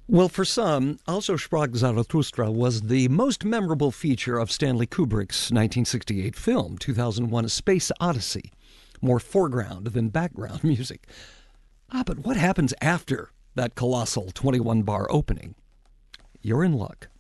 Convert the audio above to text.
Well, for some, Also sprach Zarathustra was the most memorable feature of Stanley Kubrick's 1968 film, 2001: A Space Odyssey. More foreground than background music. But what happens after that colossal 21-bar opening? You're in luck.